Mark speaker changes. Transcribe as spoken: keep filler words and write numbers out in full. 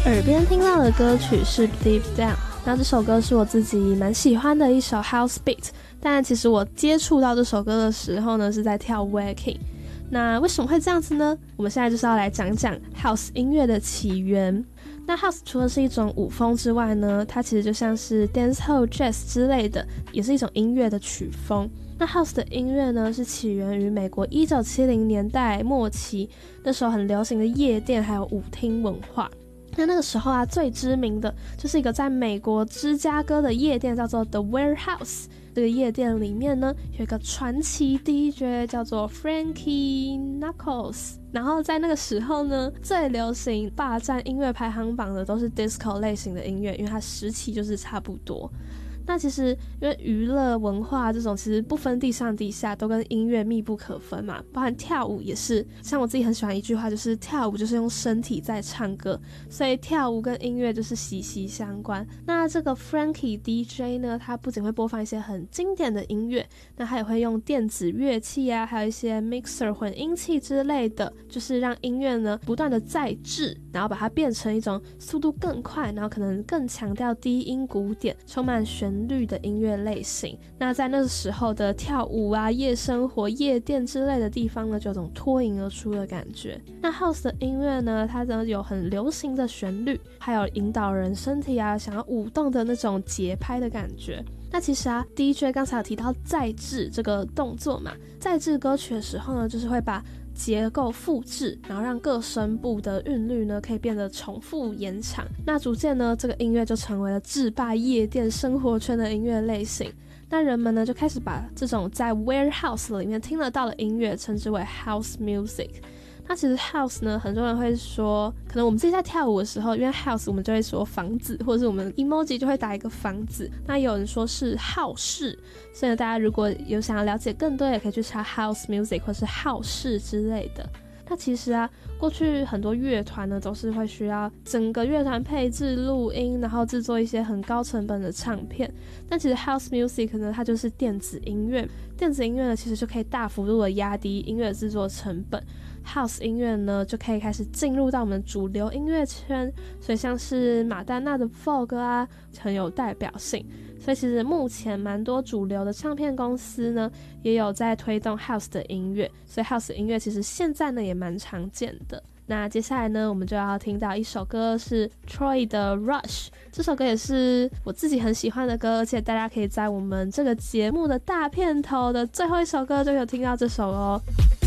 Speaker 1: 耳边听到的歌曲是 Deep Down， 那这首歌是我自己蛮喜欢的一首 House Beat， 但其实我接触到这首歌的时候呢，是在跳 Waking。 那为什么会这样子呢？我们现在就是要来讲讲 House 音乐的起源。那 House 除了是一种舞风之外呢，它其实就像是 Dancehall Jazz 之类的，也是一种音乐的曲风。那 House 的音乐呢，是起源于美国一九七零年代末期，那时候很流行的夜店还有舞厅文化。那那个时候啊，最知名的就是一个在美国芝加哥的夜店，叫做 The Warehouse。 这个夜店里面呢，有一个传奇 D J 叫做 Frankie Knuckles。然后在那个时候呢，最流行霸占音乐排行榜的都是 disco 类型的音乐，因为它时期就是差不多。那其实因为娱乐文化这种其实不分地上地下，都跟音乐密不可分嘛，包含跳舞也是。像我自己很喜欢一句话，就是跳舞就是用身体在唱歌，所以跳舞跟音乐就是息息相关。那这个 Frankie D J 呢，他不仅会播放一些很经典的音乐，那他也会用电子乐器啊，还有一些 mixer 混音器之类的，就是让音乐呢不断的再制，然后把它变成一种速度更快，然后可能更强调低音鼓点，充满旋律的音乐类型。那在那个时候的跳舞啊、夜生活、夜店之类的地方呢，就有种脱颖而出的感觉。那 House 的音乐呢，它呢有很流行的旋律，还有引导人身体啊想要舞动的那种节拍的感觉。那其实啊 D J 刚才有提到再制这个动作嘛，再制歌曲的时候呢，就是会把结构复制，然后让各声部的韵律呢可以变得重复延长。那逐渐呢，这个音乐就成为了制霸夜店生活圈的音乐类型。那人们呢就开始把这种在 warehouse 里面听得到的音乐称之为 house music。那其实 house 呢，很多人会说，可能我们自己在跳舞的时候，因为 house 我们就会说房子，或者是我们 emoji 就会打一个房子。那也有人说是好事，所以大家如果有想要了解更多，也可以去查 house music 或是好事之类的。那其实啊，过去很多乐团呢都是会需要整个乐团配置、录音，然后制作一些很高成本的唱片。但其实 house music 呢，它就是电子音乐。电子音乐呢，其实就可以大幅度的压低音乐制作成本。House 音乐呢，就可以开始进入到我们主流音乐圈，所以像是马丹娜的 Vogue 啊，很有代表性。所以其实目前蛮多主流的唱片公司呢，也有在推动 House 的音乐，所以 House 的音乐其实现在呢也蛮常见的。那接下来呢，我们就要听到一首歌是 Troy 的 Rush， 这首歌也是我自己很喜欢的歌，而且大家可以在我们这个节目的大片头的最后一首歌就有听到这首哦。